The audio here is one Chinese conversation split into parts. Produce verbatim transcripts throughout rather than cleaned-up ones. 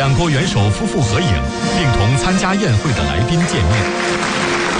两国元首夫妇合影，并同参加宴会的来宾见面。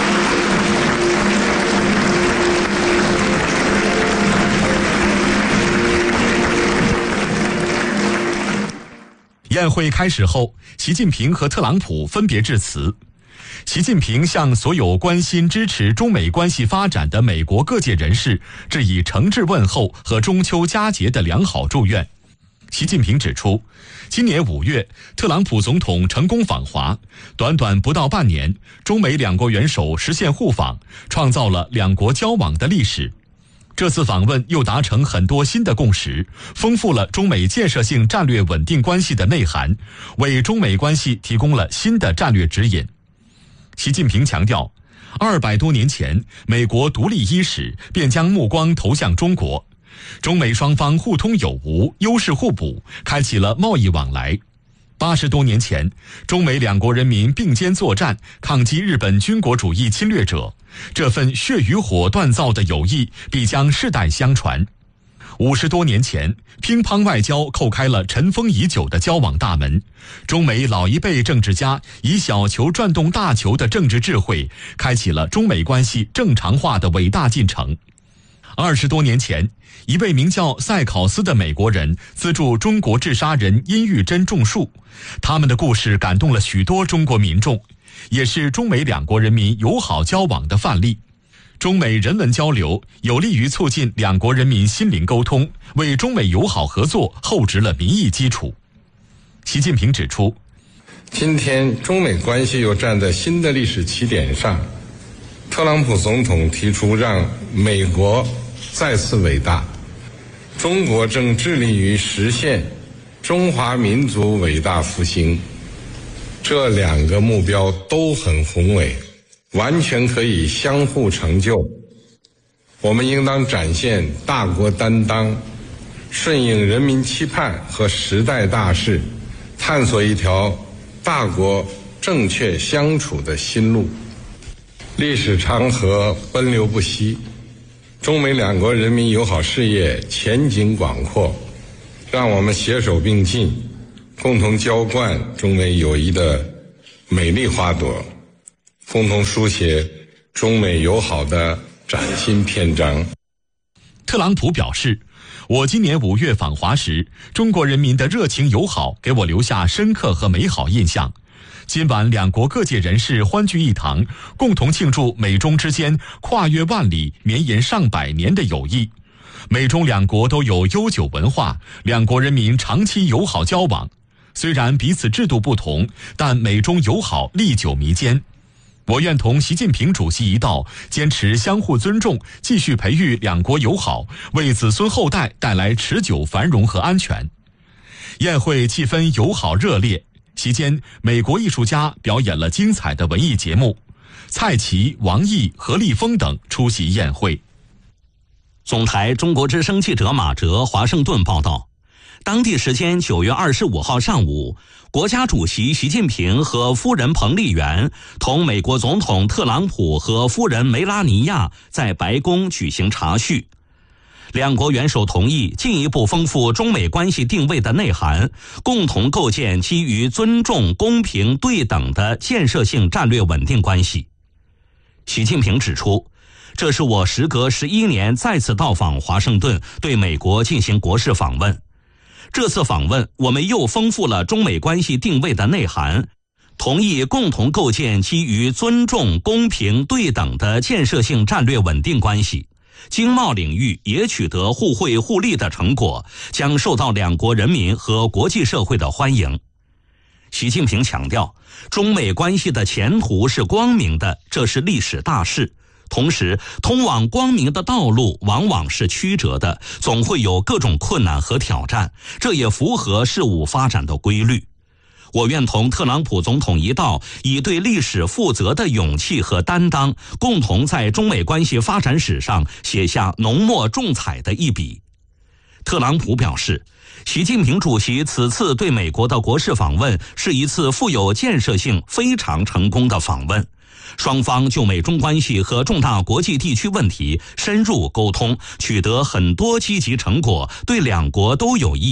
宴会开始后，习近平和特朗普分别致辞。习近平向所有关心支持中美关系发展的美国各界人士致以诚挚问候和中秋佳节的良好祝愿。习近平指出，今年五月，特朗普总统成功访华，短短不到半年，中美两国元首实现互访，创造了两国交往的历史。这次访问又达成很多新的共识，丰富了中美建设性战略稳定关系的内涵，为中美关系提供了新的战略指引。习近平强调，二百多年前，美国独立伊始，便将目光投向中国，中美双方互通有无，优势互补，开启了贸易往来。八十多年前，中美两国人民并肩作战，抗击日本军国主义侵略者，这份血与火锻造的友谊必将世代相传。五十多年前，乒乓外交叩开了尘封已久的交往大门，中美老一辈政治家以小球转动大球的政治智慧，开启了中美关系正常化的伟大进程。二十多年前，一位名叫塞考斯的美国人资助中国治沙人殷玉珍种树，他们的故事感动了许多中国民众，也是中美两国人民友好交往的范例。中美人文交流有利于促进两国人民心灵沟通，为中美友好合作厚植了民意基础。习近平指出， 今天中美关系又站在新的历史起点上，特朗普总统提出让美国再次伟大，中国正致力于实现中华民族伟大复兴，这两个目标都很宏伟，完全可以相互成就。我们应当展现大国担当，顺应人民期盼和时代大势，探索一条大国正确相处的新路。历史长河奔流不息，中美两国人民友好事业前景广阔，让我们携手并进，共同浇灌中美友谊的美丽花朵，共同书写中美友好的崭新篇章。 特朗普表示，我今年五月访华时，中国人民的热情友好给我留下深刻和美好印象。今晚两国各界人士欢聚一堂，共同庆祝美中之间跨越万里、绵延上百年的友谊。美中两国都有悠久文化，两国人民长期友好交往。虽然彼此制度不同，但美中友好历久弥坚。我愿同习近平主席一道，坚持相互尊重，继续培育两国友好，为子孙后代带来持久繁荣和安全。宴会气氛友好热烈，期间美国艺术家表演了精彩的文艺节目，蔡奇、王毅、何立峰等出席宴会。 总台中国之声记者马哲华盛顿报道，当地时间九月二十五号上午，国家主席习近平和夫人彭丽媛同美国总统特朗普和夫人梅拉尼亚在白宫举行茶叙。两国元首同意进一步丰富中美关系定位的内涵，共同构建基于尊重、公平、对等的建设性战略稳定关系。习近平指出，这是我时隔十一年再次到访华盛顿，对美国进行国事访问。这次访问，我们又丰富了中美关系定位的内涵，同意共同构建基于尊重、公平、对等的建设性战略稳定关系。经贸领域也取得互惠互利的成果，将受到两国人民和国际社会的欢迎。习近平强调，中美关系的前途是光明的，这是历史大势。同时，通往光明的道路往往是曲折的，总会有各种困难和挑战，这也符合事物发展的规律。我愿同特朗普总统一道，以对历史负责的勇气和担当，共同在中美关系发展史上写下浓墨重彩的一笔。特朗普表示，习近平主席此次对美国的国事访问是一次富有建设性、非常成功的访问。双方就美中关系和重大国际地区问题深入沟通，取得很多积极成果，对两国都有益。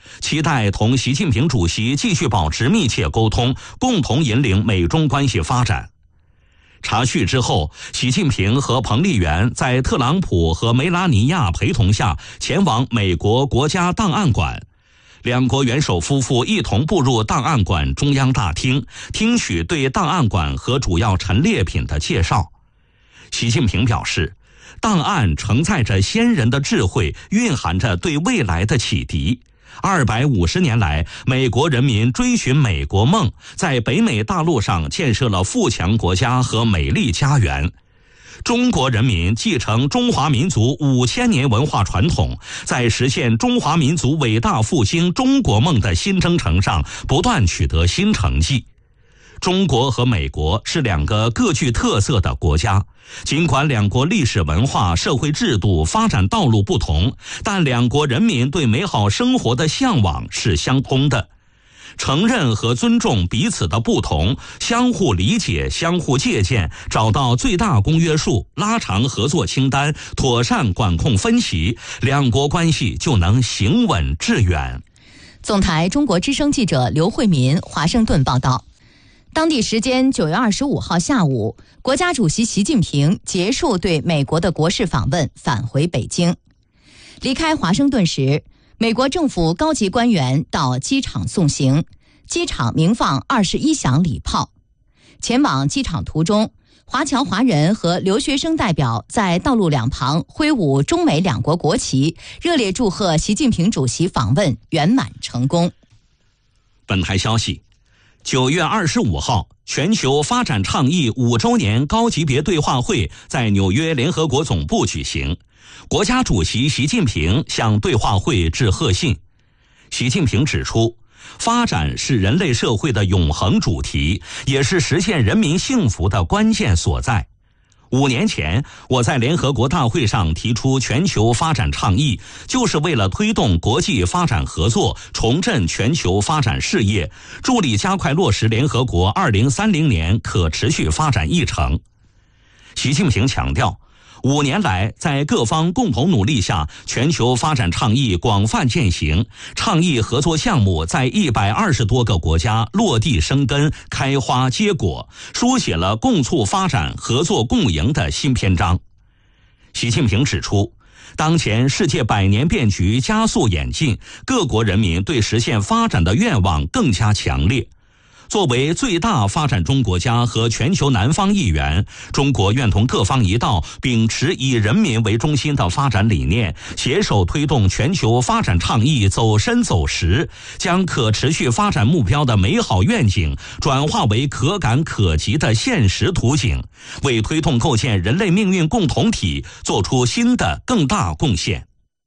期待同习近平主席继续保持密切沟通，共同引领美中关系发展。查叙之后，习近平和彭丽媛在特朗普和梅拉尼亚陪同下前往美国国家档案馆。两国元首夫妇一同步入档案馆中央大厅，听取对档案馆和主要陈列品的介绍。习近平表示，档案承载着先人的智慧，蕴含着对未来的启迪。二百五十年来，美国人民追寻美国梦，在北美大陆上建设了富强国家和美丽家园。中国人民继承中华民族五千年文化传统，在实现中华民族伟大复兴中国梦的新征程上不断取得新成绩。中国和美国是两个各具特色的国家，尽管两国历史文化、社会制度、发展道路不同，但两国人民对美好生活的向往是相通的。承认和尊重彼此的不同，相互理解、相互借鉴，找到最大公约数，拉长合作清单，妥善管控分歧，两国关系就能行稳致远。 总台中国之声记者刘慧民华盛顿报道。当地时间九月二十五号下午，国家主席习近平结束对美国的国事访问，返回北京。离开华盛顿时，美国政府高级官员到机场送行，机场鸣放二十一响礼炮。前往机场途中，华侨华人和留学生代表在道路两旁挥舞中美两国国旗，热烈祝贺习近平主席访问圆满成功。 本台消息，九月二十五号，全球发展倡议五周年高级别对话会在纽约联合国总部举行。国家主席习近平向对话会致贺信。习近平指出，发展是人类社会的永恒主题，也是实现人民幸福的关键所在。五年前，我在联合国大会上提出全球发展倡议，就是为了推动国际发展合作，重振全球发展事业，助力加快落实联合国二零三零年可持续发展议程。习近平强调，五年来，在各方共同努力下，全球发展倡议广泛践行，倡议合作项目在一百二十多个国家落地生根、开花结果，书写了共促发展、合作共赢的新篇章。习近平指出，当前世界百年变局加速演进，各国人民对实现发展的愿望更加强烈。作为最大发展中国家和全球南方一员，中国愿同各方一道，秉持以人民为中心的发展理念，携手推动全球发展倡议走深走实，将可持续发展目标的美好愿景转化为可感可及的现实图景，为推动构建人类命运共同体做出新的更大贡献。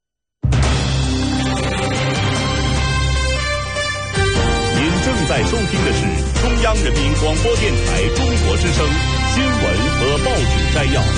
正在收听的是中央人民广播电台中国之声新闻和报纸摘要。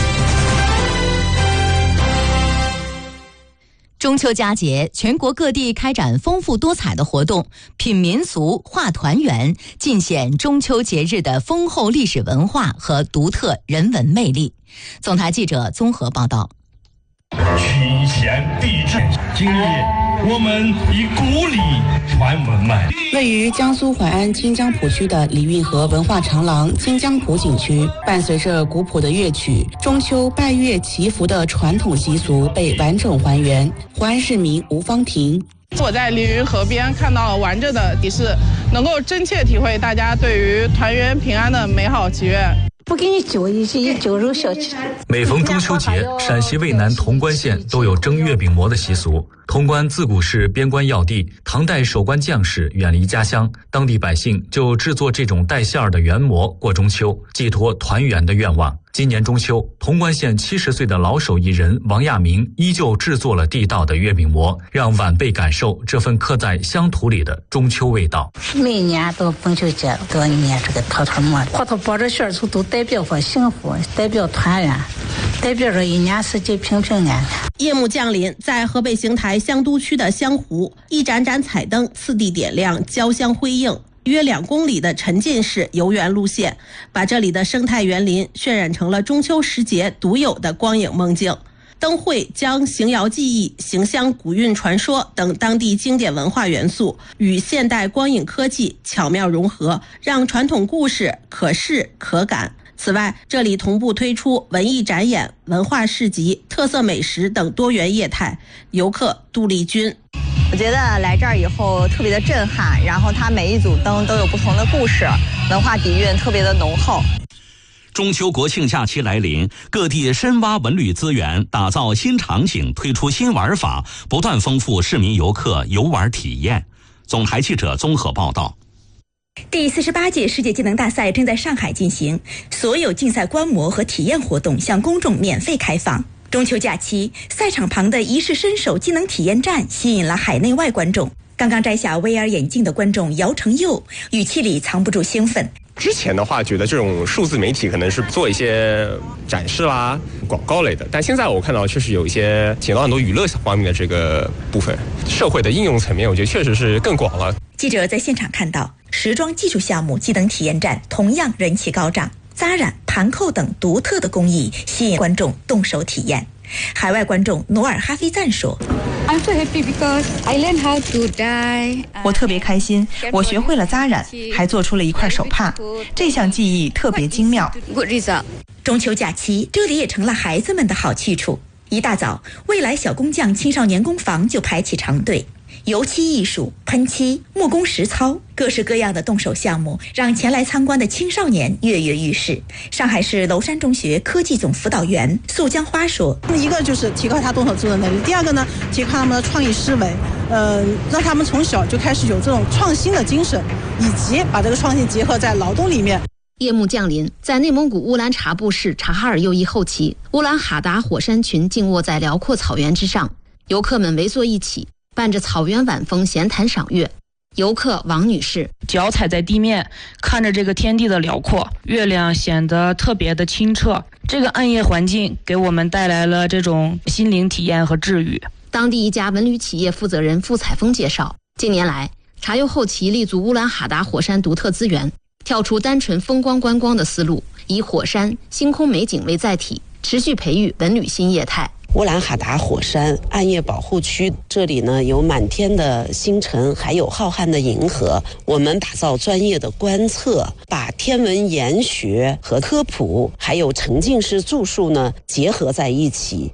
中秋佳节，全国各地开展丰富多彩的活动，品民俗、话团圆，尽显中秋节日的丰厚历史文化和独特人文魅力。总台记者综合报道。 曲弦必至，今日我们以古礼传文脉。 位于江苏淮安清江浦区的李运河文化长廊清江浦景区，伴随着古朴的乐曲，中秋拜月祈福的传统习俗被完整还原。淮安市民吴芳婷。 我在李运河边看到完整的提示，能够真切体会大家对于团圆平安的美好祈愿。 不给你酒，以及酒肉小吃。 每逢中秋节，陕西渭南潼关县都有蒸月饼馍的习俗。潼关自古是边关要地，唐代守关将士远离家乡，当地百姓就制作这种带馅儿的圆馍过中秋，寄托团圆的愿望。今年中秋，潼关县七十岁的老手艺人王亚明依旧制作了地道的月饼馍，让晚辈感受这份刻在乡土里的中秋味道。 每年到中秋节都要捏这个坨坨馍，坨坨包着馅儿处都代表着幸福，代表团圆，代表着一年四季平平安安。 夜幕降临，在河北邢台香都区的香湖，一盏盏彩灯次第点亮，交相辉映。约两公里的沉浸式游园路线，把这里的生态园林渲染成了中秋时节独有的光影梦境。 灯会将邢窑技艺、邢乡古韵传说等当地经典文化元素与现代光影科技巧妙融合，让传统故事可视可感。此外，这里同步推出文艺展演、文化市集、特色美食等多元业态。游客杜丽君， 我觉得来这儿以后特别的震撼，然后它每一组灯都有不同的故事，文化底蕴特别的浓厚。 中秋国庆假期来临，各地深挖文旅资源，打造新场景，推出新玩法，不断丰富市民游客游玩体验。总台记者综合报道。 第四十八届世界技能大赛正在上海进行，所有竞赛观摩和体验活动向公众免费开放。中秋假期，赛场旁的一试身手技能体验站吸引了海内外观众。刚刚摘下 V R 眼镜的观众姚成佑语气里藏不住兴奋。 之前的话觉得这种数字媒体可能是做一些展示啦、广告类的，但现在我看到确实有一些提到很多娱乐方面的这个部分，社会的应用层面我觉得确实是更广了。 记者在现场看到时装技术项目技能体验站同样人气高涨，扎染、盘扣等独特的工艺吸引观众动手体验。海外观众努尔哈菲赞说 I'm so happy because I learned how to dye. 我特别开心，我学会了扎染，还做出了一块手帕，这项技艺特别精妙。 Good result. 中秋假期，这里也成了孩子们的好去处。一大早，未来小工匠青少年工坊就排起长队。油漆艺术、喷漆、木工实操，各式各样的动手项目让前来参观的青少年跃跃欲试。上海市娄山中学科技总辅导员素江花说， 一个就是提高他动手做的能力，第二个呢，提高他们的创意思维，呃，让他们从小就开始有这种创新的精神，以及把这个创新结合在劳动里面。 夜幕降临，在内蒙古乌兰察布市察哈尔右翼后旗，乌兰哈达火山群静卧在辽阔草原之上，游客们围坐一起，伴着草原晚风闲谈赏月。游客王女士， 脚踩在地面，看着这个天地的辽阔，月亮显得特别的清澈，这个暗夜环境给我们带来了这种心灵体验和治愈。 当地一家文旅企业负责人付彩峰介绍，近年来察右后旗立足乌兰哈达火山独特资源，跳出单纯风光观光的思路，以火山、星空美景为载体，持续培育文旅新业态。 乌兰哈达火山暗夜保护区，这里呢有满天的星辰，还有浩瀚的银河。我们打造专业的观测，把天文研学和科普还有沉浸式住宿呢结合在一起。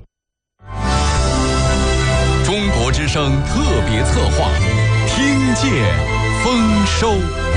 中国之声特别策划，听见丰收。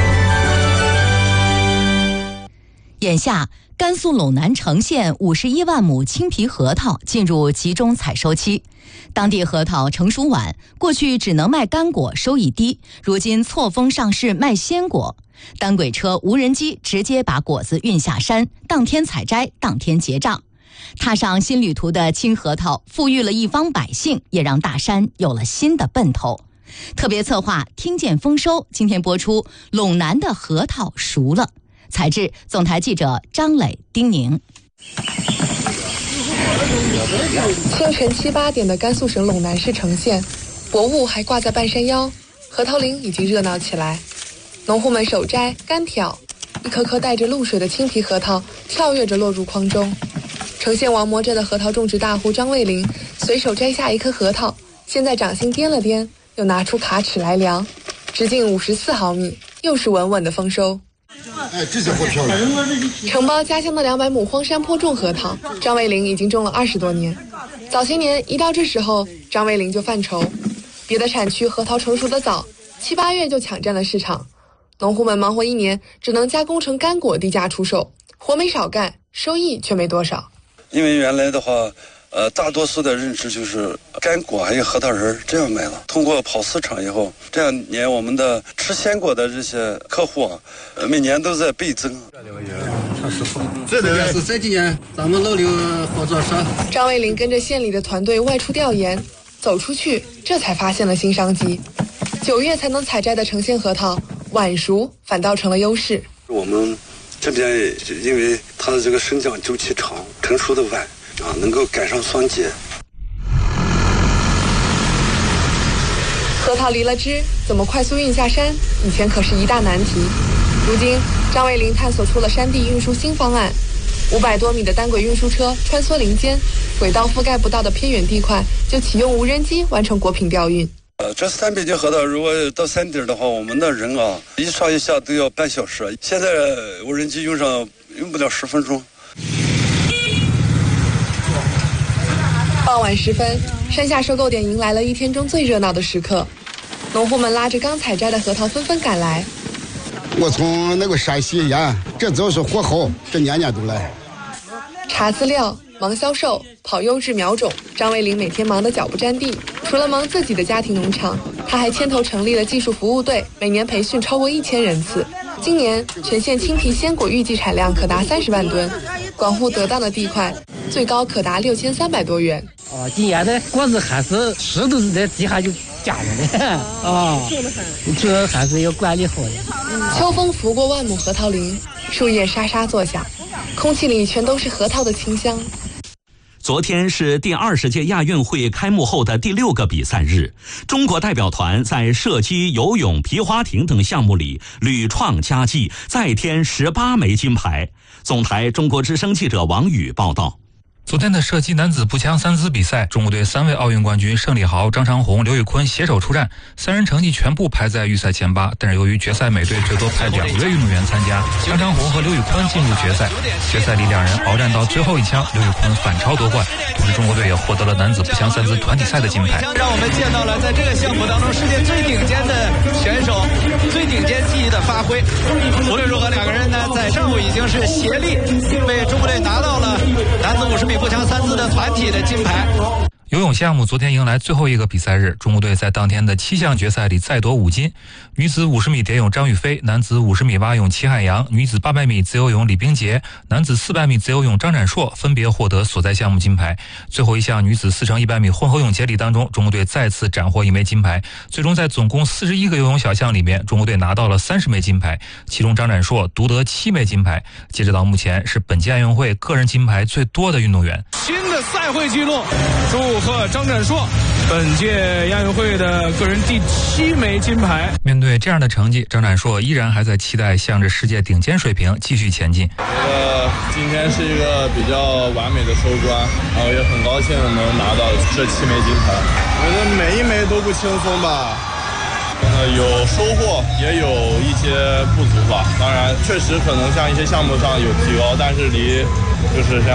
眼下，甘肃陇南成县五十一万亩青皮核桃进入集中采收期。当地核桃成熟晚，过去只能卖干果，收益低，如今错峰上市卖鲜果。单轨车、无人机直接把果子运下山，当天采摘，当天结账。踏上新旅途的青核桃，富裕了一方百姓，也让大山有了新的奔头。特别策划听见丰收，今天播出陇南的核桃熟了。采制总台记者张磊、丁宁。 清晨七八点的甘肃省陇南市成县，薄雾还挂在半山腰，核桃林已经热闹起来。农户们手摘干挑，一颗颗带着露水的青皮核桃跳跃着落入筐中。成县王磨镇的核桃种植大户张卫林随手摘下一颗核桃，先在掌心掂了掂，又拿出卡尺来量，直径五十四毫米，又是稳稳的丰收。 哎，这家伙漂亮！ 承包家乡的两百亩荒山坡种核桃，张卫林已经种了二十多年。早些年一到这时候，张卫林就犯愁，别的产区核桃成熟的早，七八月就抢占了市场，农户们忙活一年，只能加工成干果低价出售，活没少干，收益却没多少。 因为原来的话，呃，大多数的认知就是干果还有核桃仁这样卖了。通过跑市场以后，这两年我们的吃鲜果的这些客户啊，呃，每年都在倍增。 这个是这几年咱们老刘合作社。 张卫林跟着县里的团队外出调研，走出去，这才发现了新商机。九月才能采摘的成县核桃，晚熟反倒成了优势。 我们这边因为它的这个生长周期长，成熟的晚。啊，能够赶上双节。 核桃离了枝，怎么快速运下山？以前可是一大难题。如今，张卫林探索出了山地运输新方案， 五百多米的单轨运输车穿梭林间，轨道覆盖不到的偏远地块就启用无人机完成果品调运。 呃，这三北京河道如果到山顶的话，我们的人啊一上一下都要半小时，现在无人机用上用不了十分钟。 傍晚时分，山下收购点迎来了一天中最热闹的时刻，农户们拉着刚采摘的核桃纷纷赶来。 我从那个山西沿，这就是火候，这年年都来。 查资料、忙销售、跑优质苗种，张卫林每天忙得脚不沾地。除了忙自己的家庭农场，他还牵头成立了技术服务队，每年培训超过一千人次。今年全县青皮鲜果预计产量可达三十万吨，广户得当的地块最高可达六千三百多元。 啊，今年的果子还是石头在地下就架着的啊，这还是要管理好的。 秋风拂过万亩核桃林，树叶沙沙作响，空气里全都是核桃的清香。 昨天是第二十届亚运会开幕后的第六个比赛日，中国代表团在射击、游泳、皮划艇等项目里屡创佳绩，再添十八枚金牌。总台中国之声记者王宇报道。 昨天的射击男子步枪三姿比赛，中国队三位奥运冠军盛礼豪、张长虹、刘宇坤携手出战，三人成绩全部排在预赛前八，但是由于决赛每队最多派两位运动员参加，张长虹和刘宇坤进入决赛。决赛里两人鏖战到最后一枪，刘宇坤反超夺冠，同时中国队也获得了男子步枪三姿团体赛的金牌。 让我们见到了在这个项目当中世界最顶尖的选手，最顶尖技艺的发挥。无论如何，两个人呢在上午已经是协力为中国队拿到了男子五十米步枪三姿的团体的金牌。 游泳项目昨天迎来最后一个比赛日，中国队在当天的七项决赛里再夺五金。女子五十米蝶泳张雨霏，男子五十米蛙泳齐海洋，女子八百米自由泳李冰洁，男子四百米自由泳张展硕分别获得所在项目金牌。最后一项女子四乘一百米混合泳接力当中，中国队再次斩获一枚金牌。最终在总共四十一个游泳小项里面，中国队拿到了三十枚金牌，其中张展硕独得七枚金牌，截止到目前是本届亚运会个人金牌最多的运动员。 新的赛会纪录，祝贺张展硕本届亚运会的个人第七枚金牌。 面对这样的成绩，张展硕依然还在期待向着世界顶尖水平继续前进。 觉得今天是一个比较完美的收官，然后也很高兴能拿到这七枚金牌。我觉得每一枚都不轻松吧，呃，有收获，也有一些不足吧。当然，确实可能像一些项目上有提高，但是离就是像